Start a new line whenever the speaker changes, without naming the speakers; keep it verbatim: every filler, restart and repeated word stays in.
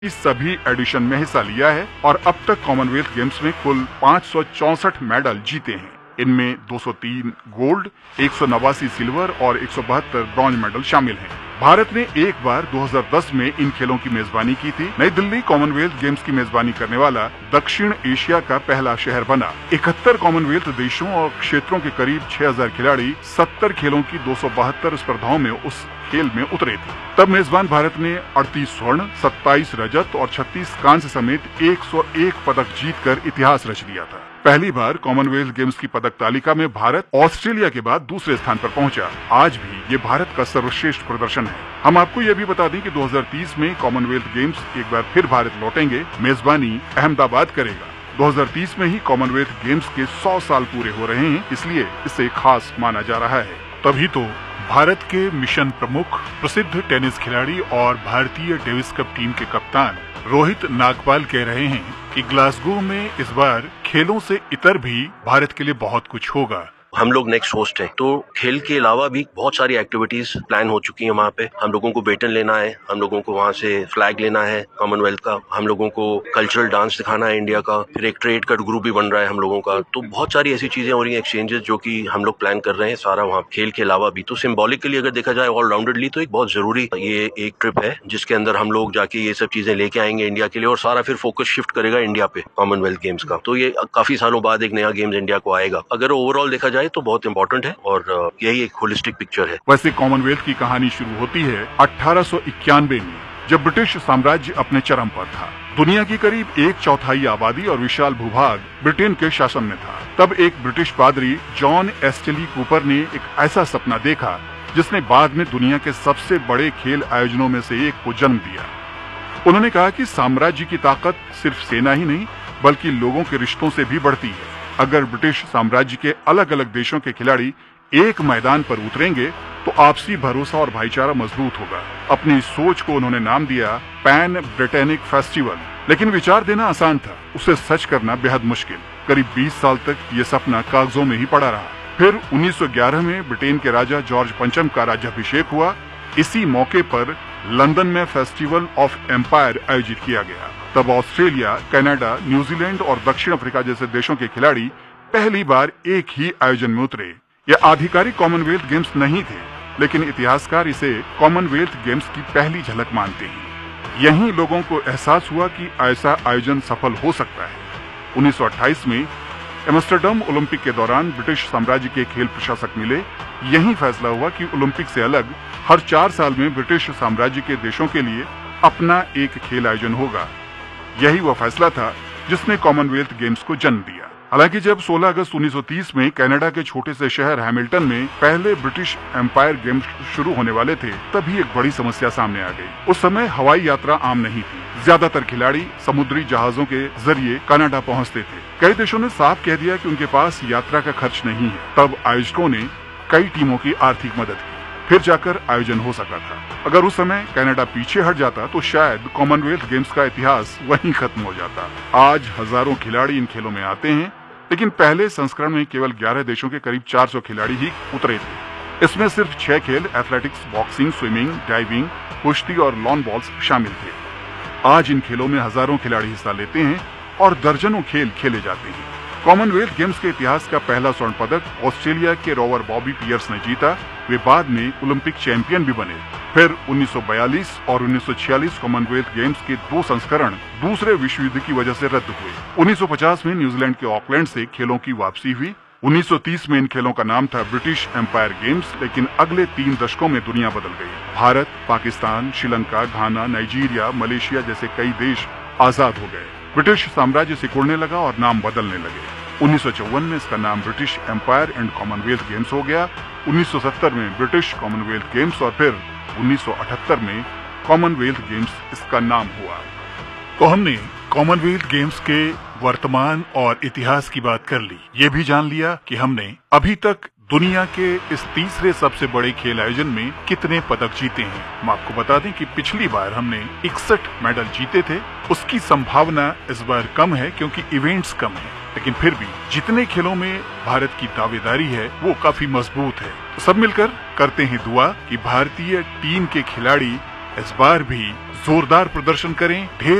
इस सभी एडिशन में हिस्सा लिया है और अब तक कॉमनवेल्थ गेम्स में कुल पाँच सौ चौसठ मेडल जीते हैं। इनमें दो सौ तीन गोल्ड, एक सौ नवासी सिल्वर और एक सौ बहत्तर ब्रॉन्ज मेडल शामिल हैं। भारत ने एक बार दो हज़ार दस में इन खेलों की मेजबानी की थी। नई दिल्ली कॉमनवेल्थ गेम्स की मेजबानी करने वाला दक्षिण एशिया का पहला शहर बना। इकहत्तर कॉमनवेल्थ देशों और क्षेत्रों के करीब छह हज़ार खिलाड़ी सत्तर खेलों की दो सौ बहत्तर स्पर्धाओं में उस खेल में उतरे थे। तब मेजबान भारत ने अड़तीस स्वर्ण, सत्ताईस रजत और छत्तीस कांस्य समेत एक सौ एक पदक जीतकर इतिहास रच दिया था। पहली बार कॉमनवेल्थ गेम्स की पदक तालिका में भारत ऑस्ट्रेलिया के बाद दूसरे स्थान पर पहुंचा। आज भी ये भारत का सर्वश्रेष्ठ प्रदर्शन है। हम आपको ये भी बता दें कि दो हज़ार तीस में कॉमनवेल्थ गेम्स एक बार फिर भारत लौटेंगे। मेजबानी अहमदाबाद करेगा। दो हज़ार तीस में ही कॉमनवेल्थ गेम्स के सौ साल पूरे हो रहे हैं, इसलिए इसे खास माना जा रहा है। तभी तो भारत के मिशन प्रमुख, प्रसिद्ध टेनिस खिलाड़ी और भारतीय डेविस कप टीम के कप्तान रोहित नागपाल कह रहे हैं कि ग्लासगो में इस बार खेलों से इतर भी भारत के लिए बहुत कुछ होगा।
हम लोग नेक्स्ट होस्ट है, तो खेल के अलावा भी बहुत सारी एक्टिविटीज प्लान हो चुकी हैं वहाँ पे। हम लोगों को बेटन लेना है, हम लोगों को वहाँ से फ्लैग लेना है कॉमनवेल्थ का, हम लोगों को कल्चरल डांस दिखाना है इंडिया का, फिर एक ट्रेड कट ग्रुप भी बन रहा है हम लोगों का। तो बहुत सारी ऐसी चीजें हो रही है, एक्सचेंजेस जो कि हम लोग प्लान कर रहे हैं सारा वहाँ खेल के अलावा भी। तो सिम्बॉलिकली अगर देखा जाए ऑलराउंडेडली तो एक बहुत जरूरी ये एक ट्रिप है जिसके अंदर हम लोग जाके ये सब चीजें लेके आएंगे इंडिया के लिए, और सारा फिर फोकस शिफ्ट करेगा इंडिया पे कॉमनवेल्थ गेम्स का। तो ये काफी सालों बाद एक नया गेम्स इंडिया को आएगा। अगर ओवरऑल देखा जाए तो बहुत इंपॉर्टेंट है और यही एक होलिस्टिक पिक्चर है।
वैसे कॉमनवेल्थ की कहानी शुरू होती है अठारह सौ इक्यानवे में, जब ब्रिटिश साम्राज्य अपने चरम पर था। दुनिया की करीब एक चौथाई आबादी और विशाल भूभाग ब्रिटेन के शासन में था। तब एक ब्रिटिश पादरी जॉन एस्टली कूपर ने एक ऐसा सपना देखा जिसने बाद में दुनिया के सबसे बड़े खेल आयोजनों में से एक को जन्म दिया। उन्होंने कहा कि साम्राज्य की ताकत सिर्फ सेना ही नहीं बल्कि लोगों के रिश्तों से भी बढ़ती है। अगर ब्रिटिश साम्राज्य के अलग अलग देशों के खिलाड़ी एक मैदान पर उतरेंगे तो आपसी भरोसा और भाईचारा मजबूत होगा। अपनी सोच को उन्होंने नाम दिया पैन ब्रिटेनिक फेस्टिवल। लेकिन विचार देना आसान था, उसे सच करना बेहद मुश्किल। करीब बीस साल तक ये सपना कागजों में ही पड़ा रहा। फिर उन्नीस सौ ग्यारह में ब्रिटेन के राजा जॉर्ज पंचम का राज्याभिषेक हुआ। इसी मौके पर लंदन में फेस्टिवल ऑफ एम्पायर आयोजित किया गया। तब ऑस्ट्रेलिया, कनाडा, न्यूजीलैंड और दक्षिण अफ्रीका जैसे देशों के खिलाड़ी पहली बार एक ही आयोजन में उतरे। ये आधिकारिक कॉमनवेल्थ गेम्स नहीं थे, लेकिन इतिहासकार इसे कॉमनवेल्थ गेम्स की पहली झलक मानते हैं। यहीं लोगों को एहसास हुआ कि ऐसा आयोजन सफल हो सकता है। उन्नीस सौ अट्ठाईस में एम्स्टर्डम ओलंपिक के दौरान ब्रिटिश साम्राज्य के खेल प्रशासक मिले। यही फैसला हुआ कि ओलंपिक से अलग हर चार साल में ब्रिटिश साम्राज्य के देशों के लिए अपना एक खेल आयोजन होगा। यही वो फैसला था जिसने कॉमनवेल्थ गेम्स को जन्म दिया। हालांकि जब सोलह अगस्त उन्नीस सौ तीस में कनाडा के छोटे से शहर हैमिल्टन में पहले ब्रिटिश एम्पायर गेम्स शुरू होने वाले थे, तभी एक बड़ी समस्या सामने आ गई। उस समय हवाई यात्रा आम नहीं थी। ज्यादातर खिलाड़ी समुद्री जहाजों के जरिए कनाडा पहुंचते थे। कई देशों ने साफ कह दिया कि उनके पास यात्रा का खर्च नहीं है। तब आयोजकों ने कई टीमों की आर्थिक मदद की, फिर जाकर आयोजन हो सका था। अगर उस समय कनाडा पीछे हट जाता तो शायद कॉमनवेल्थ गेम्स का इतिहास वहीं खत्म हो जाता। आज हजारों खिलाड़ी इन खेलों में आते हैं, लेकिन पहले संस्करण में केवल ग्यारह देशों के करीब चार सौ खिलाड़ी ही उतरे थे। इसमें सिर्फ छह खेल एथलेटिक्स, बॉक्सिंग, स्विमिंग, डाइविंग, कुश्ती और लॉन बॉल्स शामिल थे। आज इन खेलों में हजारों खिलाड़ी हिस्सा लेते हैं और दर्जनों खेल खेले जाते हैं। कॉमनवेल्थ गेम्स के इतिहास का पहला स्वर्ण पदक ऑस्ट्रेलिया के रोवर बॉबी पियर्स ने जीता। वे बाद में ओलंपिक चैंपियन भी बने। फिर उन्नीस सौ बयालीस और उन्नीस सौ छियालीस कॉमनवेल्थ गेम्स के दो संस्करण दूसरे विश्व युद्ध की वजह से रद्द हुए। उन्नीस सौ पचास में न्यूजीलैंड के ऑकलैंड से खेलों की वापसी हुई। उन्नीस सौ तीस में इन खेलों का नाम था ब्रिटिश एम्पायर गेम्स, लेकिन अगले तीन दशकों में दुनिया बदल गई। भारत, पाकिस्तान, श्रीलंका, घाना, नाइजीरिया, मलेशिया जैसे कई देश आजाद हो गए। ब्रिटिश साम्राज्य सिकुड़ने लगा और नाम बदलने लगे। उन्नीस सौ चौवन में इसका नाम British empire and Commonwealth games हो गया। उन्नीस सौ सत्तर में ब्रिटिश कॉमनवेल्थ गेम्स और फिर उन्नीस सौ अठहत्तर में कॉमनवेल्थ गेम्स इसका नाम हुआ। तो हमने कॉमनवेल्थ गेम्स के वर्तमान और इतिहास की बात कर ली। ये भी जान लिया कि हमने अभी तक दुनिया के इस तीसरे सबसे बड़े खेल आयोजन में कितने पदक जीते हैं। हम आपको बता दें कि पिछली बार हमने इकसठ मेडल जीते थे। उसकी संभावना इस बार कम है क्योंकि इवेंट्स कम है, लेकिन फिर भी जितने खेलों में भारत की दावेदारी है वो काफी मजबूत है। तो सब मिलकर करते हैं दुआ कि भारतीय टीम के खिलाड़ी इस बार भी जोरदार प्रदर्शन करें, ढेर